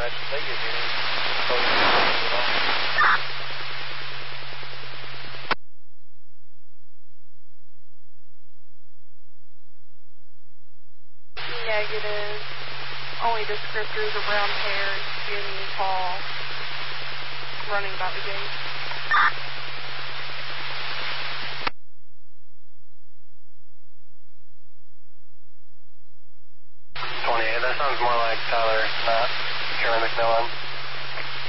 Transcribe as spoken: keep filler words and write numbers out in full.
uh, they give you Negative. Only descriptors are brown hair, skinny, tall, running about the gate. twenty-eight, that sounds more like Tyler, not Karen McMillan.